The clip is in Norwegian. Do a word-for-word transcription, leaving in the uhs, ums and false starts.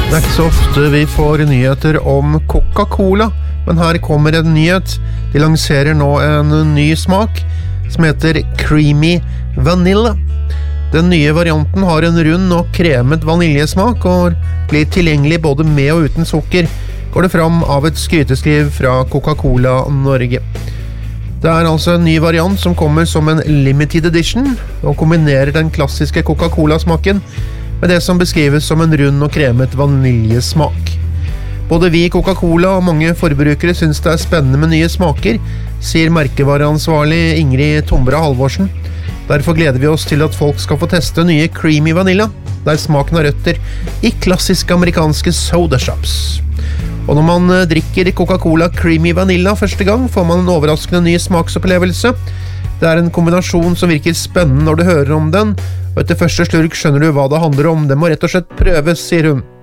Det er ikke så ofte vi får nyheter om Coca-Cola, men her kommer en nyhet. De lanserer nå en ny smak som heter Creamy Vanilla. Den nye varianten har en rund og kremet vaniljesmak og blir tilgjengelig både med og uten sukker, går det fram av et skryteskriv fra Coca-Cola Norge. Det er altså en ny variant som kommer som en limited edition og kombinerer den klassiske Coca-Cola-smaken med det som beskrives som en rund og kremet vaniljesmak. Både vi i Coca-Cola og mange forbrukere synes det er spennende med nye smaker, sier merkevareansvarlig Ingrid Tombra Halvorsen. Derfor gleder vi oss til at folk skal få teste nye Creamy Vanilla, der smaken har røtter i klassiske amerikanske soda shops. Og når man drikker Coca-Cola Creamy Vanilla første gang, får man en overraskende ny smaksopplevelse. Det er en kombinasjon som virker spennende når du hører om den, og etter første slurk skjønner du hva det handler om. Det må rett og slett prøves, sier hun.